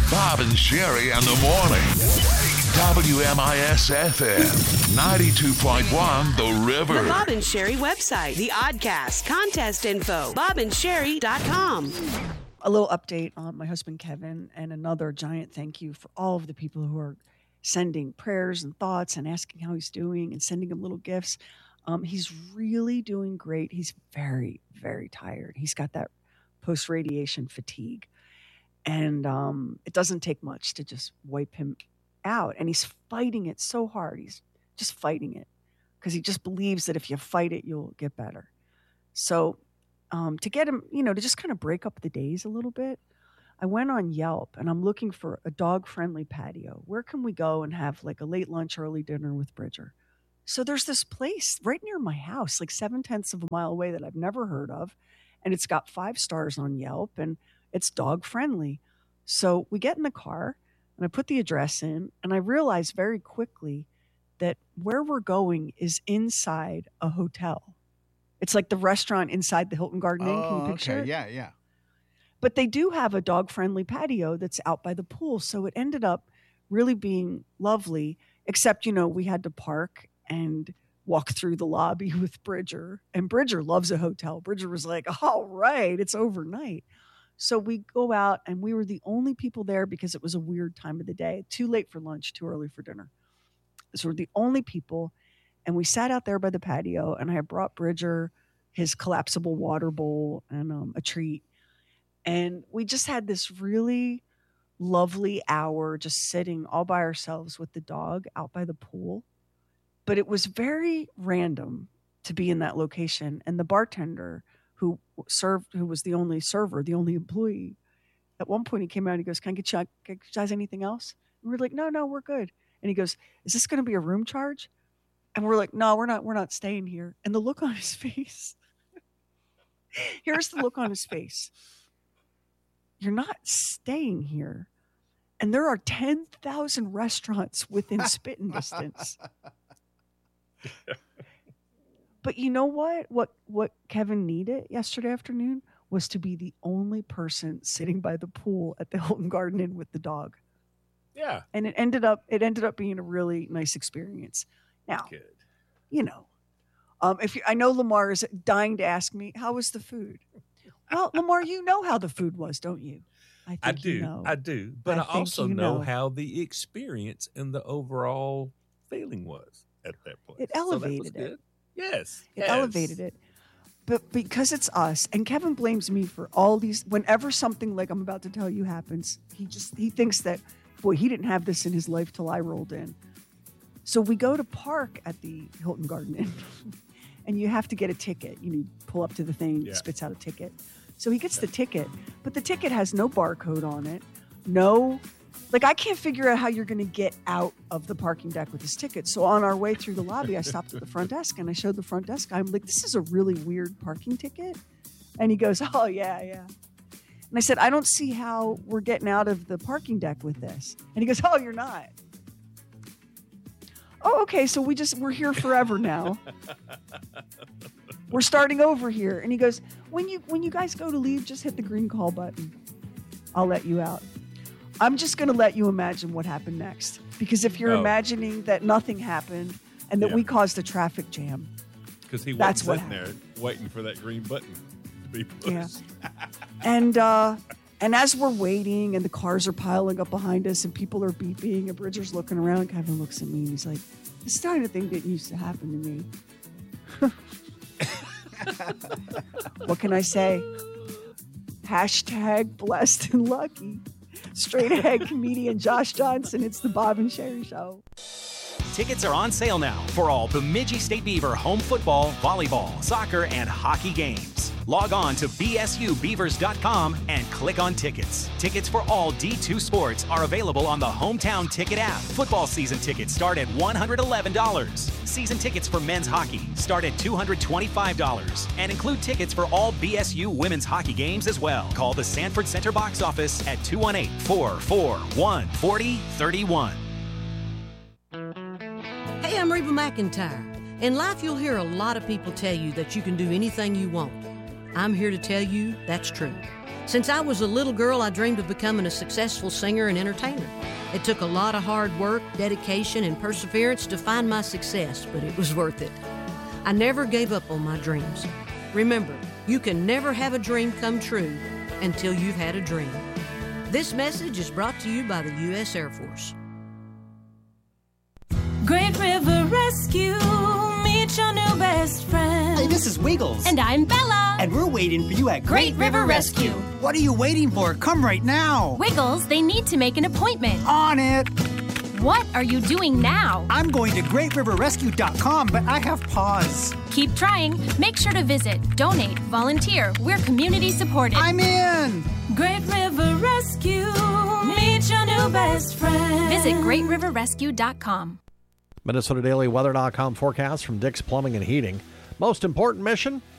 Bob and Sherry in the morning. WMIS-FM, 92.1 The River. The Bob and Sherry website, the Oddcast, contest info, bobandsherry.com. A little update on my husband, Kevin, and another giant thank you for all of the people who are sending prayers and thoughts and asking how he's doing and sending him little gifts. He's really doing great. He's very, very tired. He's got that post-radiation fatigue. And it doesn't take much to just wipe him out. And he's fighting it so hard. He's just fighting it because he just believes that if you fight it, you'll get better. So to get him, to just kind of break up the days a little bit, I went on Yelp and I'm looking for a dog-friendly patio. Where can we go and have like a late lunch, early dinner with Bridger? So there's this place right near my house, like 0.7 of a mile away that I've never heard of. And it's got 5 stars on Yelp and it's dog-friendly. So we get in the car and I put the address in and I realized very quickly that where we're going is inside a hotel. It's like the restaurant inside the Hilton Garden Inn. Can you picture it? Yeah. But they do have a dog-friendly patio that's out by the pool. So it ended up really being lovely, except, we had to park and walk through the lobby with Bridger. And Bridger loves a hotel. Bridger was like, all right, it's overnight. So we go out and we were the only people there because it was a weird time of the day. Too late for lunch, too early for dinner. So we're the only people. And we sat out there by the patio and I brought Bridger his collapsible water bowl and a treat. And we just had this really lovely hour just sitting all by ourselves with the dog out by the pool. But it was very random to be in that location. And the bartender who was the only server, the only employee, at one point he came out and he goes, can I get you guys anything else? And we're like, no, we're good. And he goes, is this going to be a room charge? And we're like, no, we're not staying here. And the look on his face, here's the look on his face. You're not staying here. And there are 10,000 restaurants within spitting distance. But you know what? What Kevin needed yesterday afternoon was to be the only person sitting by the pool at the Hilton Garden Inn with the dog. Yeah. And it ended up being a really nice experience. Now, Good. I know Lamar is dying to ask me, how was the food? Well, Lamar, you know how the food was, don't you? I do. But I also know how the experience and the overall feeling was at that place. It elevated it. Yes. It elevated it. But because it's us, and Kevin blames me for all these, whenever something like I'm about to tell you happens, he thinks that, boy, he didn't have this in his life till I rolled in. So we go to park at the Hilton Garden Inn, and you have to get a ticket. You pull up to the thing, it spits out a ticket. So he gets the ticket, but the ticket has no barcode on it. I can't figure out how you're going to get out of the parking deck with this ticket. So on our way through the lobby, I stopped at the front desk and I showed the front desk guy. I'm like, this is a really weird parking ticket. And he goes, oh, yeah. And I said, I don't see how we're getting out of the parking deck with this. And he goes, oh, you're not. Oh, okay. So we're here forever now. We're starting over here. And he goes, when you guys go to leave, just hit the green call button. I'll let you out. I'm just going to let you imagine what happened next. Because if you're imagining that nothing happened and that we caused a traffic jam. Because he was sitting there waiting for that green button to be pushed. Yeah. And as we're waiting and the cars are piling up behind us and people are beeping and Bridger's looking around, Kevin looks at me and he's like, this kind of thing didn't used to happen to me. What can I say? # blessed and lucky. Straight ahead comedian Josh Johnson. It's the Bob and Sherry Show. Tickets are on sale now for all Bemidji State Beaver home football, volleyball, soccer, and hockey games. Log on to bsubeavers.com and click on tickets. Tickets for all D2 sports are available on the Hometown Ticket app. Football season tickets start at $111. Season tickets for men's hockey start at $225 and include tickets for all BSU women's hockey games as well. Call the Sanford Center box office at 218-441-4031. Hey, I'm Reba McEntire. In life, you'll hear a lot of people tell you that you can do anything you want. I'm here to tell you that's true. Since I was a little girl, I dreamed of becoming a successful singer and entertainer. It took a lot of hard work, dedication, and perseverance to find my success, but it was worth it. I never gave up on my dreams. Remember, you can never have a dream come true until you've had a dream. This message is brought to you by the U.S. Air Force. Great River Rescue, meet your new best friend. Hey, this is Wiggles. And I'm Bella. And we're waiting for you at Great River Rescue. What are you waiting for? Come right now. Wiggles, they need to make an appointment. On it. What are you doing now? I'm going to GreatRiverRescue.com, but I have pause. Keep trying. Make sure to visit, donate, volunteer. We're community supported. I'm in. Great River Rescue, meet your new best friend. Visit GreatRiverRescue.com. MinnesotaDailyWeather.com forecast from Dick's Plumbing and Heating. Most important mission,